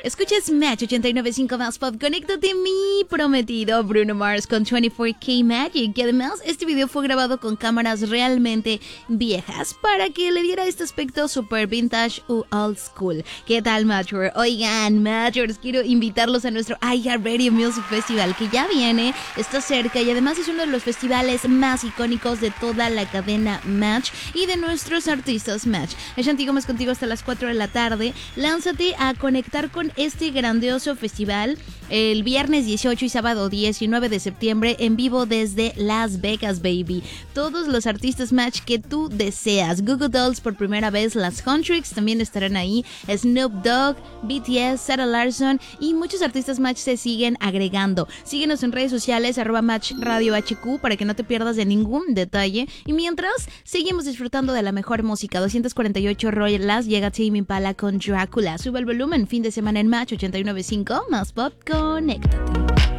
Escuchas Match 89.5 Más Pop. Conéctate, mi prometido Bruno Mars con 24K Magic. Y además, este video fue grabado con cámaras realmente viejas para que le diera este aspecto super vintage u old school. ¿Qué tal, Matcher? Oigan, Matchers, quiero invitarlos a nuestro iHeartRadio Music Festival, que ya viene, está cerca y además es uno de los festivales más icónicos de toda la cadena Match y de nuestros artistas Match. Ashanti Gómez contigo hasta las 4 de la tarde. Lánzate a conectar con este grandioso festival el viernes 18 y sábado 19 de septiembre en vivo desde Las Vegas, baby. Todos los artistas Match que tú deseas. Goo Goo Dolls por primera vez, las Huntrix también estarán ahí, Snoop Dogg, BTS, Sarah Larsson y muchos artistas Match se siguen agregando. Síguenos en redes sociales @MatchRadioHQ para que no te pierdas de ningún detalle. Y mientras, seguimos disfrutando de la mejor música. 248 Royal llega Tame Impala con Drácula. Sube el volumen, fin de semana en Match 89.5 Más Pop. Conéctate.